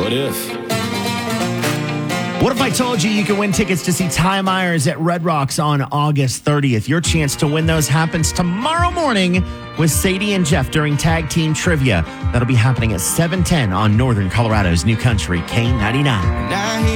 What if? What if I told you you can win tickets to see Ty Myers at Red Rocks on August 30th? Your chance to win those happens tomorrow morning with Sadie and Jeff during Tag Team Trivia. That'll be happening at 7:10 on Northern Colorado's New Country K99.